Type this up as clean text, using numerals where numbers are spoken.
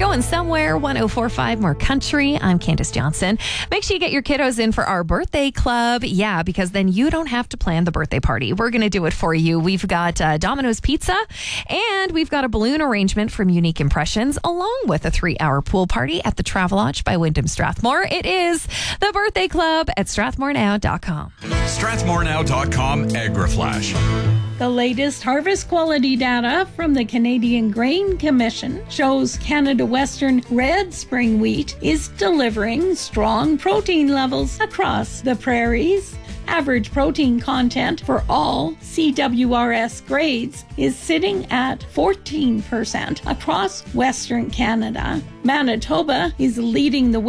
Going somewhere, 104.5 more country. I'm Candace Johnson. Make sure you get your kiddos in for our birthday club. Yeah, because then you don't have to plan the birthday party. We're going to do it for you. We've got Domino's Pizza, and we've got a balloon arrangement from Unique Impressions, along with a 3-hour pool party at the Travelodge by Wyndham Strathmore. It is the birthday club at strathmorenow.com. strathmorenow.com AgriFlash. The latest harvest quality data from the Canadian Grain Commission shows Canada Western red spring wheat is delivering strong protein levels across the prairies. Average protein content for all CWRS grades is sitting at 14% across Western Canada. Manitoba is leading the